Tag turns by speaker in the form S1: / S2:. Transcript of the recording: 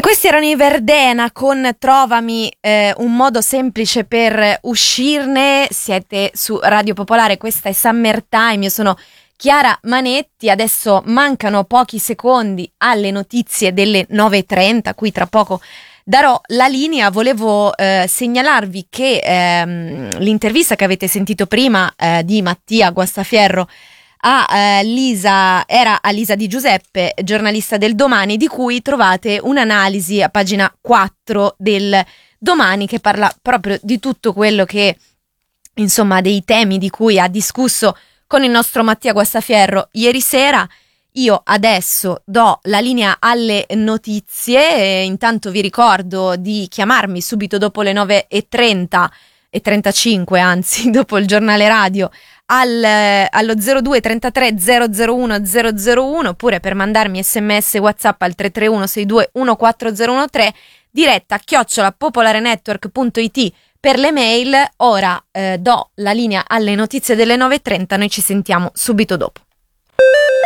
S1: Questi erano i Verdena con Trovami, un modo semplice per uscirne. Siete su Radio Popolare, questa è Summertime, io sono Chiara Manetti. Adesso mancano pochi secondi alle notizie delle 9:30, qui tra poco darò la linea. Volevo segnalarvi che l'intervista che avete sentito prima di Mattia Guastafierro a Lisa Di Giuseppe, giornalista del Domani, di cui trovate un'analisi a pagina 4 del Domani che parla proprio di tutto quello che, insomma, dei temi di cui ha discusso con il nostro Mattia Guastafierro ieri sera. Io adesso do la linea alle notizie, intanto vi ricordo di chiamarmi subito dopo le 9:30 e 35, anzi dopo il giornale radio, allo 02 33 001 001, oppure per mandarmi sms WhatsApp al 331 62 14013, diretta @popolarenetwork.it per le mail. Ora do la linea alle notizie delle 9:30, noi ci sentiamo subito dopo.